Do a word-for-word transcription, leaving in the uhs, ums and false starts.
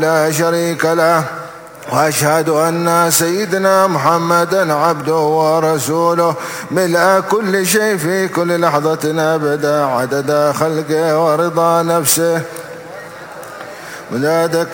لا شريك له، وأشهد أن سيدنا محمدا عبده ورسوله ملء كل شيء في كل لحظة أبدا، عدد خلقه ورضا نفسه.